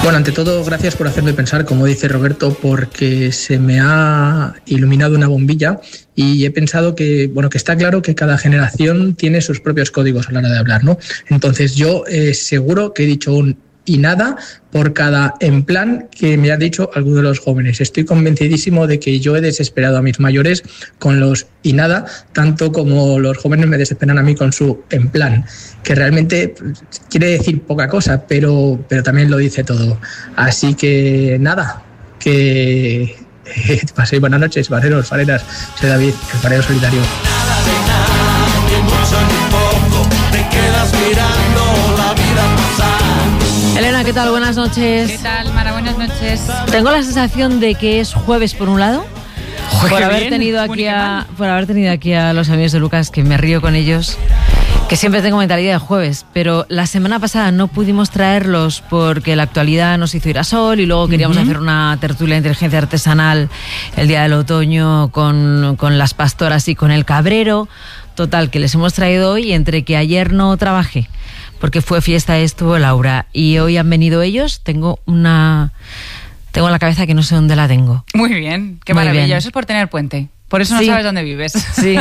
Bueno, ante todo, gracias por hacerme pensar, como dice Roberto, porque se me ha iluminado una bombilla y he pensado que, bueno, que está claro que cada generación tiene sus propios códigos a la hora de hablar, ¿no? Entonces yo seguro que he dicho un y nada por cada en plan que me ha dicho alguno de los jóvenes. Estoy convencidísimo de que yo he desesperado a mis mayores con los y nada, tanto como los jóvenes me desesperan a mí con su en plan, que realmente quiere decir poca cosa, pero también lo dice todo. Así que nada, que paséis buenas noches, fareros, fareras. Soy David, el farero solitario. Nada de nada, ni mucho ni poco, te quedas mirando la vida pasar. Elena, ¿qué tal? Buenas noches. ¿Qué tal, Mara? Buenas noches. Tengo la sensación de que es jueves por un lado, por haber tenido aquí a los amigos de Lucas, que me río con ellos, que siempre tengo mentalidad de jueves, pero la semana pasada no pudimos traerlos porque la actualidad nos hizo ir a sol y luego queríamos hacer una tertulia de inteligencia artesanal el día del otoño con las pastoras y con el cabrero. Total, que les hemos traído hoy, entre que ayer no trabajé porque fue fiesta, estuvo Laura, y hoy han venido ellos. Tengo la cabeza que no sé dónde la tengo. Muy bien, qué maravilla. Eso es por tener puente. Por eso no sabes dónde vives. Sí.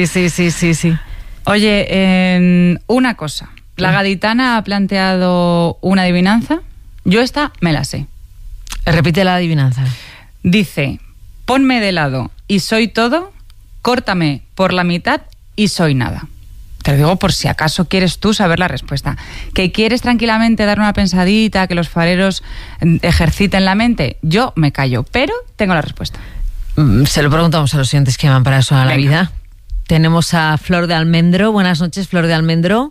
Oye, una cosa. La gaditana ha planteado una adivinanza. Yo esta me la sé. Repite la adivinanza. Dice: ponme de lado y soy todo, córtame por la mitad y soy nada. Te lo digo por si acaso quieres tú saber la respuesta. ¿Que quieres tranquilamente dar una pensadita, que los fareros ejerciten la mente? Yo me callo, pero tengo la respuesta. Se lo preguntamos a los siguientes que van para eso a la vida. Tenemos a Flor de Almendro. Buenas noches, Flor de Almendro.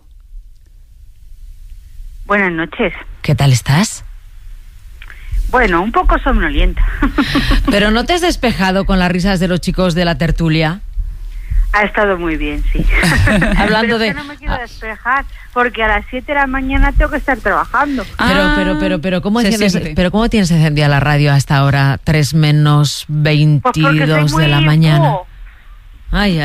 Buenas noches. ¿Qué tal estás? Bueno, un poco somnolienta. ¿Pero no te has despejado con las risas de los chicos de la tertulia? Ha estado muy bien, sí. Hablando pero es que no me quiero despejar, porque a las 7 de la mañana tengo que estar trabajando. Pero ¿cómo tienes encendida la radio hasta ahora, 3 menos 22 de la mañana? Ay.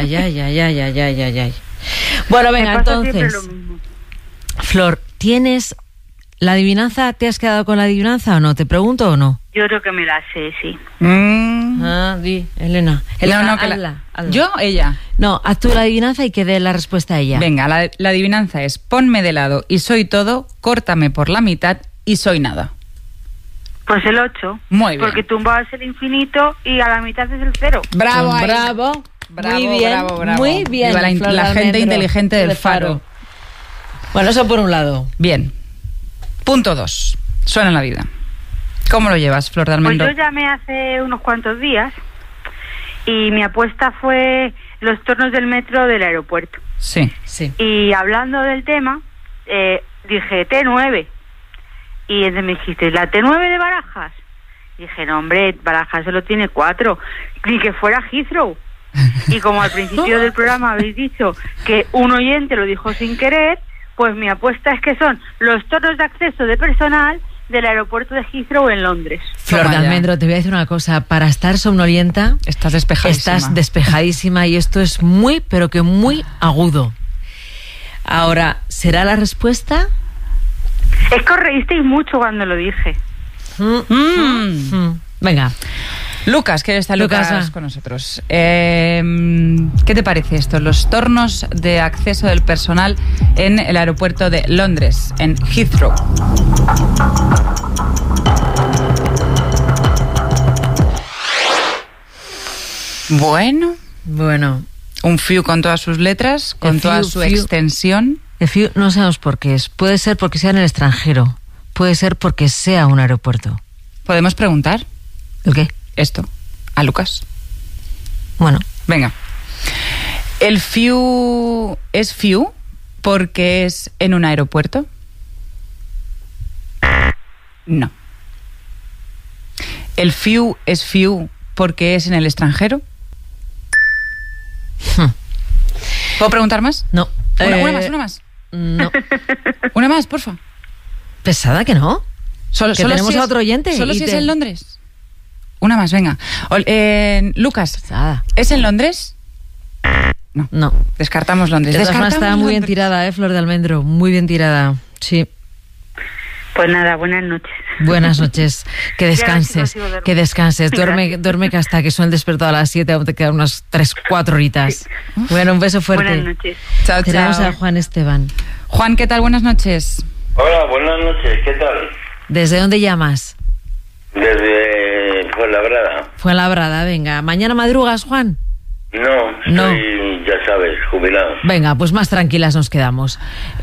Bueno, venga, entonces, Flor, ¿tienes la adivinanza? ¿Te has quedado con la adivinanza o no? ¿Te pregunto o no? Yo creo que me la sé, sí. Di, Elena. Hazla. ¿Yo? Ella. No, haz tú la adivinanza y que dé la respuesta a ella. Venga, la adivinanza es: ponme de lado y soy todo, córtame por la mitad y soy nada. Pues el 8. Muy bien. Porque tumbas el infinito y a la mitad es el 0. Bravo. Muy bien. Muy bien. La gente inteligente del Faro. Bueno, eso por un lado. Bien. Punto 2. Suena en la vida. ¿Cómo lo llevas, Flor de Almendro? Pues yo llamé hace unos cuantos días y mi apuesta fue los tornos del metro del aeropuerto. Sí. Y hablando del tema, dije T9. Y entonces me dijiste, ¿la T9 de Barajas? Y dije, no, hombre, Barajas solo tiene 4. Ni que fuera Heathrow. Y como al principio del programa habéis dicho que un oyente lo dijo sin querer, pues mi apuesta es que son los tornos de acceso de personal del aeropuerto de Heathrow en Londres. Flor de Almendro, te voy a decir una cosa. Para estar somnolienta, estás despejadísima y esto es muy, pero que muy agudo. Ahora, ¿será la respuesta? Es que os reísteis mucho cuando lo dije. Venga. Lucas, que está Lucas con nosotros. ¿Qué te parece esto? Los tornos de acceso del personal en el aeropuerto de Londres, en Heathrow. Bueno. Un few con todas sus letras, con toda su extensión. El few no sabemos por qué es. Puede ser porque sea en el extranjero. Puede ser porque sea un aeropuerto. ¿Podemos preguntar? ¿El qué? Esto, a Lucas. Bueno. Venga. ¿El few es few porque es en un aeropuerto? No. ¿El few es few porque es en el extranjero? ¿Puedo preguntar más? No. Una más. No. Una más, porfa. Pesada que no. Solo tenemos si a otro oyente. Solo si es en Londres. Una más, venga. Lucas, pesada. ¿Es en Londres? No. Descartamos Londres. Está muy bien tirada, Flor de Almendro. Muy bien tirada. Sí. Pues nada, buenas noches. Buenas noches. Que descanses. Que descanses. Duerme que hasta que suene el despertador a las 7, aún te quedan unas 3-4 horitas. Bueno, un beso fuerte. Buenas noches. Chao, Tenemos chao. a Juan Esteban. Juan, ¿qué tal? Buenas noches. Hola, buenas noches, ¿qué tal? ¿Desde dónde llamas? Desde Fuenlabrada. Fuenlabrada, venga. ¿Mañana madrugas, Juan? No, estoy, ya sabes, jubilado. Venga, pues más tranquilas nos quedamos.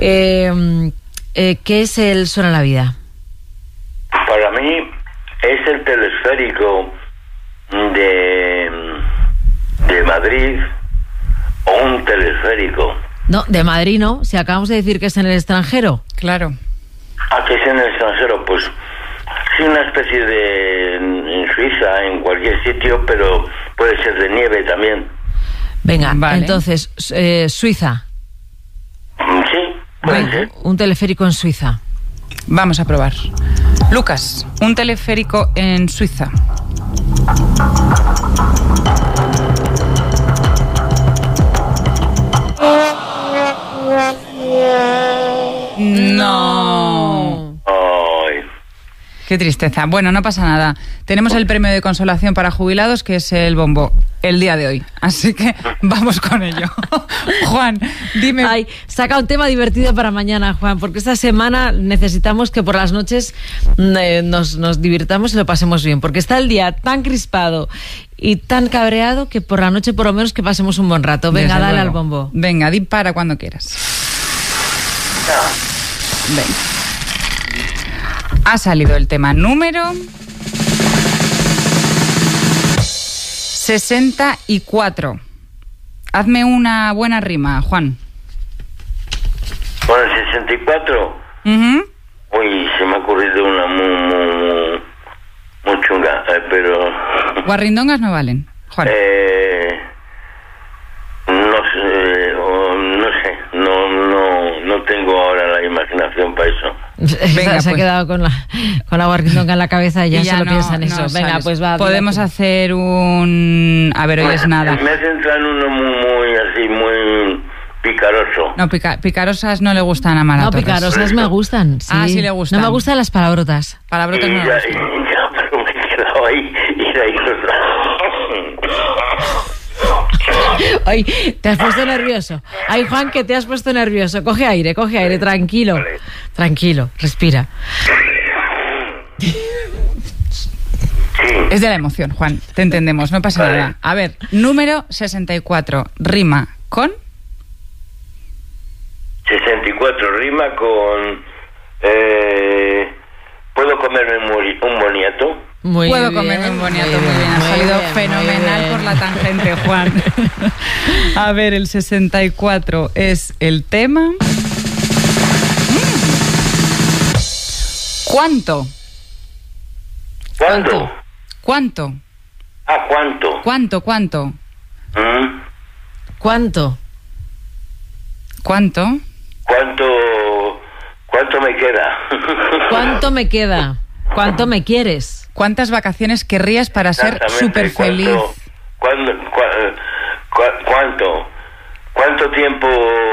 ¿Qué es el Sol en la vida? Para mí es el telesférico de Madrid o un telesférico. No, de Madrid no. Si acabamos de decir que es en el extranjero. Claro. ¿A qué es en el extranjero? Pues sí, una especie de en Suiza, en cualquier sitio, pero puede ser de nieve también. Venga, Vale. entonces, Suiza. Sí, puede Venga, ser. un teleférico en Suiza. Vamos a probar. Lucas, un teleférico en Suiza. No. Ay. Qué tristeza. Bueno, no pasa nada. Tenemos el premio de consolación para jubilados, que es el bombo, el día de hoy. Así que vamos con ello. Juan, dime. Ay, saca un tema divertido para mañana, Juan, porque esta semana necesitamos que por las noches nos divirtamos y lo pasemos bien, porque está el día tan crispado y tan cabreado que por la noche por lo menos que pasemos un buen rato. Venga, Desde dale luego. al bombo. Venga, di para cuando quieras. Venga. Ha salido el tema número 64. Hazme una buena rima, Juan. Bueno, el 64. Ujú. Uy, se me ha ocurrido una muy chunga, pero... Guarrindongas no valen, Juan. No tengo ahora la imaginación para eso. Venga, se ha pues. quedado con la guarrindonga en la cabeza y ya, Y solo no- piensa en no eso. Venga, sales. pues va. Podemos dile. hacer un... A ver, hoy es nada. Me has entrado en uno muy así, muy picaroso. No, picarosas no le gustan a Mara No, Torres. picarosas me gustan. Sí. Ah, sí le gustan. No me gustan las palabrotas. Palabrotas no le ya, gustan. pero me he quedado ahí y ahí Ay, te has puesto nervioso. Ay, Juan, que te has puesto nervioso. Coge aire, tranquilo. Vale. Tranquilo, respira. Es de la emoción, Juan. Te entendemos, no pasa Vale. nada. A ver, número 64. Rima con... 64 rima con... ¿Puedo comerme un boniato? Muy Puedo bien, comerme un boniato, muy bien. Ha muy salido bien, fenomenal muy por la bien. tangente, Juan. A ver, el 64 es el tema... ¿Cuánto? ¿Cuánto? ¿Cuánto? Ah, ¿cuánto? ¿Cuánto? ¿Mm? ¿Cuánto? ¿Cuánto? ¿Cuánto me queda? ¿Cuánto me queda? ¿Cuánto me quieres? ¿Cuántas vacaciones querrías para ser Exactamente, súper feliz? ¿Cuánto tiempo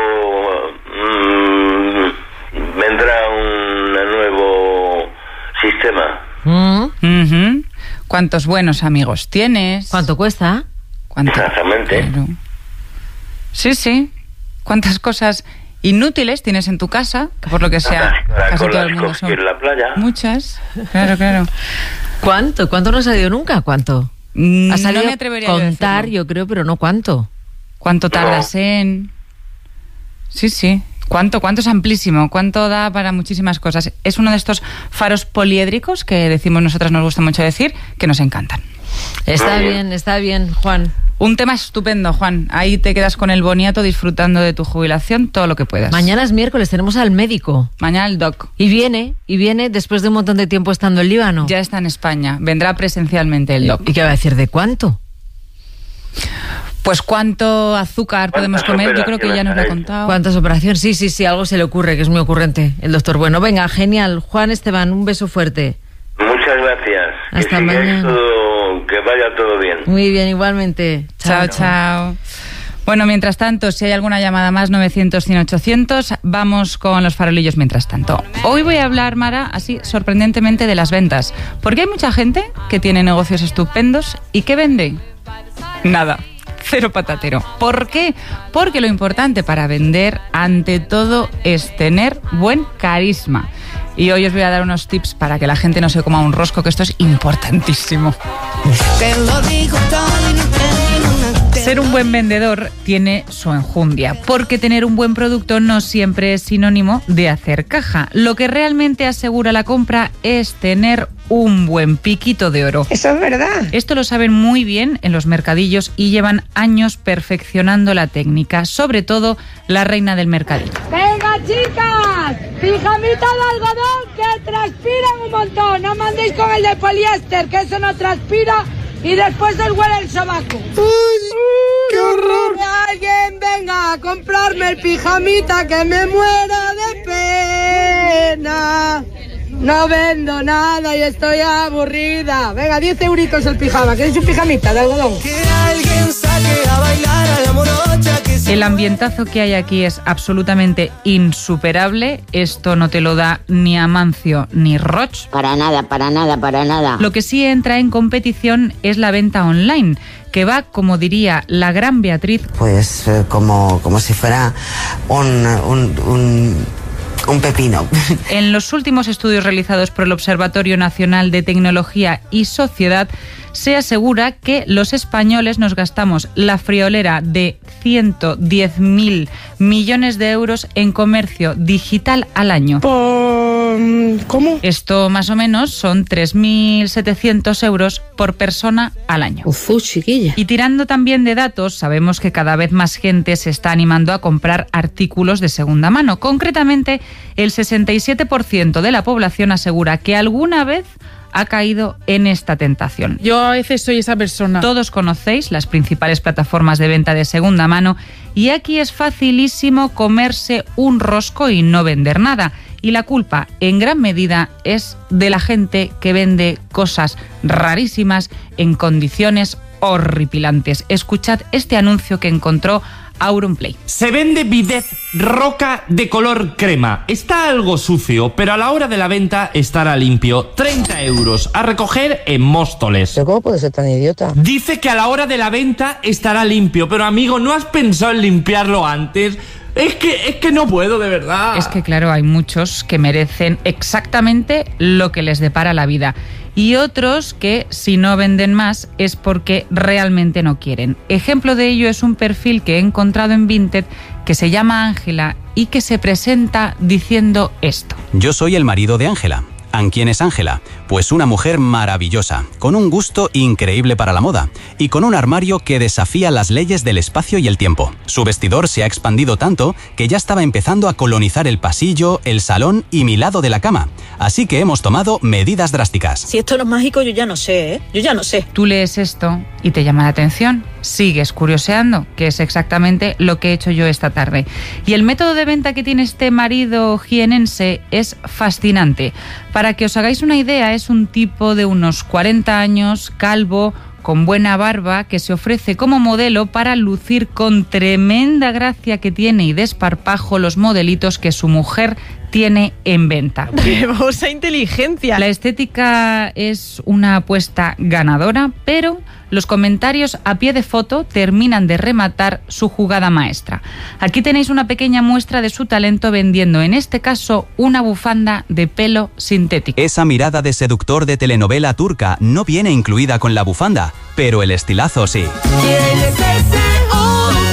vendrá un nuevo sistema? ¿Mm? Ujú. ¿Cuántos buenos amigos tienes? ¿Cuánto cuesta? ¿Cuánto? Exactamente. Claro. Sí. ¿Cuántas cosas inútiles tienes en tu casa? Que por lo que sea, Para casi con todo las el mundo cosas son en la playa. muchas. Claro. ¿Cuánto? ¿Cuánto no ha salido nunca? ¿Cuánto? Ha salido No me atrevería yo a contar, decirlo. yo creo, pero no cuánto. ¿Cuánto tardas en...? Sí. ¿Cuánto es amplísimo? ¿Cuánto da para muchísimas cosas? Es uno de estos faros poliédricos que decimos nosotras, nos gusta mucho decir, que nos encantan. Está bien, Juan. Un tema estupendo, Juan. Ahí te quedas con el boniato disfrutando de tu jubilación todo lo que puedas. Mañana es miércoles, tenemos al médico. Mañana el doc. Y viene después de un montón de tiempo estando en Líbano. Ya está en España. Vendrá presencialmente el doc. ¿Y qué va a decir de cuánto? Pues cuánto azúcar podemos ¿Cuántas comer, yo creo que ya nos lo ha operaciones contado. ¿Cuántas operaciones? Sí, algo se le ocurre, que es muy ocurrente el doctor. Bueno, venga, genial. Juan Esteban, un beso fuerte. Muchas gracias. Hasta que sigáis mañana. que vaya todo bien. Muy bien, igualmente. Chao. Bueno, mientras tanto, si hay alguna llamada más, 900-100-800, vamos con los farolillos mientras tanto. Hoy voy a hablar, Mara, así sorprendentemente, de las ventas. Porque hay mucha gente que tiene negocios estupendos y que vende nada. Cero patatero. ¿Por qué? Porque lo importante para vender, ante todo, es tener buen carisma. Y hoy os voy a dar unos tips para que la gente no se coma un rosco, que esto es importantísimo. Ser un buen vendedor tiene su enjundia, porque tener un buen producto no siempre es sinónimo de hacer caja. Lo que realmente asegura la compra es tener un buen piquito de oro. Eso es verdad. Esto lo saben muy bien en los mercadillos y llevan años perfeccionando la técnica, sobre todo la reina del mercadillo. ¡Venga, chicas! ¡Pijamitas de algodón que transpiran un montón! No mandéis con el de poliéster, que eso no transpira y después os huele el sobaco. ¡Qué horror! Que alguien venga a comprarme el pijamita, que me muero de pena. No vendo nada y estoy aburrida. Venga, 10 euritos el pijama. ¿Queréis un pijamita de algodón? Que alguien saque a bailar a la morocha que se... El ambientazo que hay aquí es absolutamente insuperable. Esto no te lo da ni Amancio ni Roch. Para nada, para nada, para nada. Lo que sí entra en competición es la venta online, que va, como diría la gran Beatriz, pues como si fuera un pepino. En los últimos estudios realizados por el Observatorio Nacional de Tecnología y Sociedad, se asegura que los españoles nos gastamos la friolera de 110.000 millones de euros en comercio digital al año. ¿Cómo? Esto más o menos son 3.700 euros por persona al año. Ufú, chiquilla. Y tirando también de datos, sabemos que cada vez más gente se está animando a comprar artículos de segunda mano. Concretamente, el 67% de la población asegura que alguna vez ha caído en esta tentación. Yo a veces soy esa persona. Todos conocéis las principales plataformas de venta de segunda mano y aquí es facilísimo comerse un rosco y no vender nada. Y la culpa, en gran medida, es de la gente que vende cosas rarísimas en condiciones horripilantes. Escuchad este anuncio que encontró Auronplay. Se vende bidet roca de color crema. Está algo sucio, pero a la hora de la venta estará limpio. 30 euros a recoger en Móstoles. ¿Pero cómo puede ser tan idiota? Dice que a la hora de la venta estará limpio, pero amigo, ¿no has pensado en limpiarlo antes? Es que no puedo, de verdad. Es que claro, hay muchos que merecen exactamente lo que les depara la vida. Y otros que, si no venden más, es porque realmente no quieren. Ejemplo de ello es un perfil que he encontrado en Vinted que se llama Ángela y que se presenta diciendo esto. Yo soy el marido de Ángela. ¿Quién es Ángela? Pues una mujer maravillosa, con un gusto increíble para la moda y con un armario que desafía las leyes del espacio y el tiempo. Su vestidor se ha expandido tanto que ya estaba empezando a colonizar el pasillo, el salón y mi lado de la cama. Así que hemos tomado medidas drásticas. Si esto no es mágico, yo ya no sé, ¿eh? Yo ya no sé. Tú lees esto y te llama la atención. Sigues curioseando, que es exactamente lo que he hecho yo esta tarde. Y el método de venta que tiene este marido jienense es fascinante. Para que os hagáis una idea, es un tipo de unos 40 años, calvo, con buena barba, que se ofrece como modelo para lucir con tremenda gracia que tiene y desparpajo los modelitos que su mujer tiene en venta. ¡Rebosa inteligencia! La estética es una apuesta ganadora, pero los comentarios a pie de foto terminan de rematar su jugada maestra. Aquí tenéis una pequeña muestra de su talento vendiendo, en este caso, una bufanda de pelo sintético. Esa mirada de seductor de telenovela turca no viene incluida con la bufanda, pero el estilazo sí. ¿Quién es ese hombre?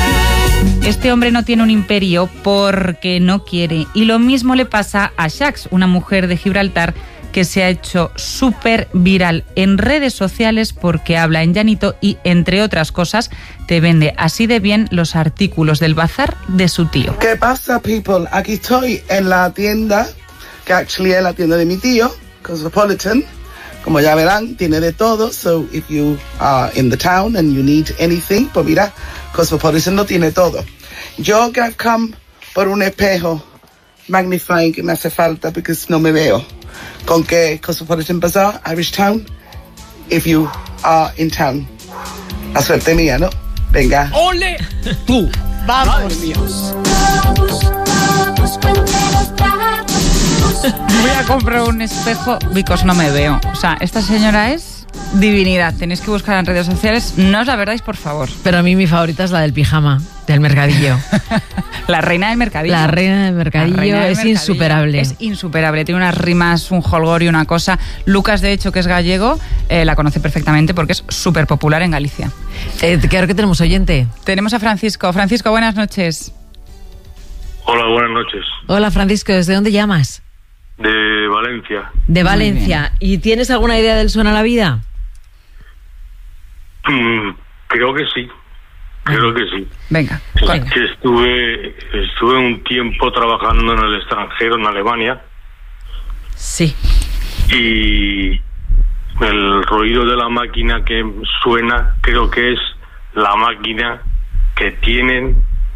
Este hombre no tiene un imperio porque no quiere. Y lo mismo le pasa a Shax, una mujer de Gibraltar que se ha hecho súper viral en redes sociales porque habla en llanito y, entre otras cosas, te vende así de bien los artículos del bazar de su tío. ¿Qué pasa, people? Aquí estoy en la tienda, que actually es la tienda de mi tío, Cosmopolitan. Como ya verán, tiene de todo. So, if you are in the town and you need anything, pues mira, Cosmopolitan lo tiene todo. Yo que I've come por un espejo magnifying que me hace falta porque no me veo. Con que Cosmopolitan Bazaar, Irish Town, if you are in town. La suerte mía, ¿no? Venga. ¡Ole! Tú. Vamos. Voy a comprar un espejo, because no me veo. O sea, esta señora es divinidad. Tenéis que buscar en redes sociales. No os la perdáis, por favor. Pero a mí mi favorita es la del pijama, del mercadillo. La reina del mercadillo. La reina del mercadillo es insuperable. Es insuperable. Tiene unas rimas, un jolgorio y una cosa. Lucas, de hecho, que es gallego, la conoce perfectamente porque es súper popular en Galicia. Creo que tenemos oyente. Tenemos a Francisco. Francisco, buenas noches. Hola, buenas noches. Hola, Francisco. ¿Desde dónde llamas? De Valencia. De Valencia. ¿Y tienes alguna idea del Suena la Vida? Creo que sí. Creo que sí. Venga. Que estuve un tiempo trabajando en el extranjero, en Alemania. Sí. Y el ruido de la máquina que suena, creo que es la máquina que tienen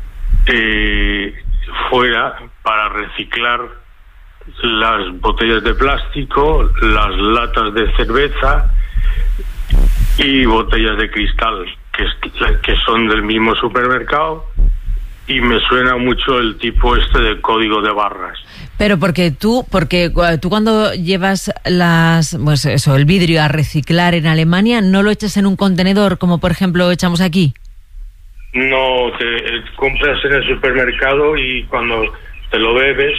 fuera para reciclar las botellas de plástico, las latas de cerveza y botellas de cristal, que son del mismo supermercado, y me suena mucho el tipo de código de barras. Pero porque tú cuando llevas el vidrio a reciclar en Alemania, ¿no lo echas en un contenedor como por ejemplo echamos aquí? No, te compras en el supermercado y cuando te lo bebes,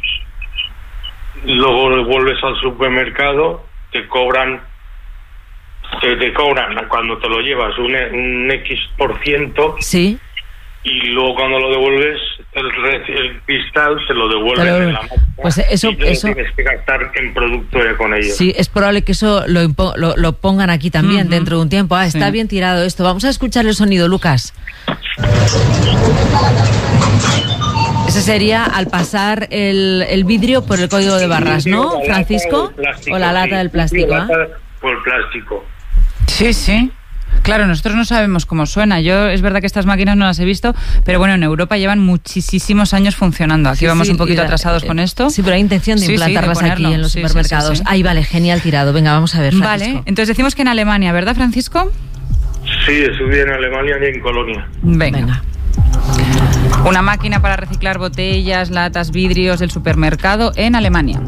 luego lo vuelves al supermercado, te cobran cuando te lo llevas un X%. Sí. Y luego cuando lo devuelves, el cristal te lo devuelven en la máquina. Pues eso tienes que gastar en producto con ello. Sí, es probable que eso lo pongan aquí también dentro de un tiempo. Está bien tirado esto. Vamos a escuchar el sonido, Lucas. Ese sería al pasar el vidrio por el código de barras, ¿no, Francisco? O la lata del plástico. Por el plástico. Sí, sí. Claro, nosotros no sabemos cómo suena. Yo, es verdad que estas máquinas no las he visto, pero bueno, en Europa llevan muchísimos años funcionando. Aquí vamos un poquito atrasados con esto. Sí, pero hay intención de implantarlas aquí en los supermercados. Ahí vale, genial tirado. Venga, vamos a ver, Francisco. Vale, entonces decimos que en Alemania, ¿verdad, Francisco? Sí, estuve en Alemania y en Colonia. Venga. Una máquina para reciclar botellas, latas, vidrios del supermercado en Alemania.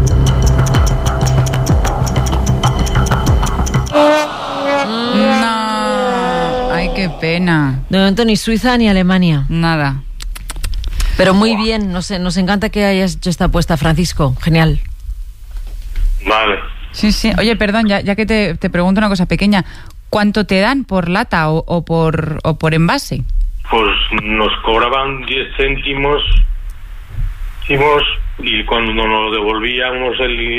No, ay, qué pena. De momento ni Suiza ni Alemania. Nada. Pero muy bien, nos encanta que hayas hecho esta apuesta, Francisco. Genial. Vale. Sí, sí. Oye, perdón, ya que te pregunto una cosa pequeña. ¿Cuánto te dan por lata o por envase? Pues nos cobraban 10 céntimos y cuando nos lo devolvíamos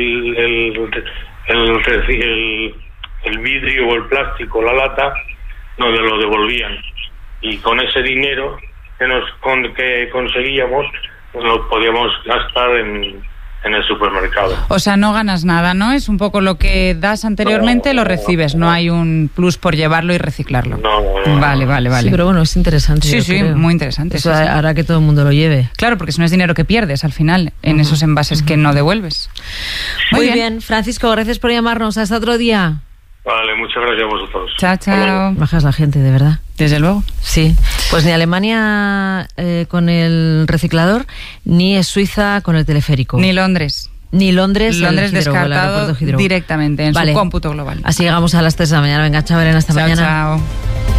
el vidrio o el plástico, la lata, nos lo devolvían. Y con ese dinero que conseguíamos, lo podíamos gastar en el supermercado. O sea, no ganas nada, ¿no? Es un poco lo que das anteriormente, lo recibes. No hay un plus por llevarlo y reciclarlo. No. Vale. Sí, pero bueno, es interesante. Sí, creo. Muy interesante. Eso hará que todo el mundo lo lleve. Claro, porque si no es dinero que pierdes al final en esos envases que no devuelves. Muy bien, Francisco, gracias por llamarnos. Hasta otro día. Vale, muchas gracias a vosotros. Chao. Bajas la gente, de verdad. Desde luego. Sí. Pues ni Alemania con el reciclador, ni es Suiza con el teleférico. Ni Londres. Londres descartado directamente en su cómputo global. Así llegamos a las 3 de la mañana. Venga, chao, Elena, hasta mañana. Chao.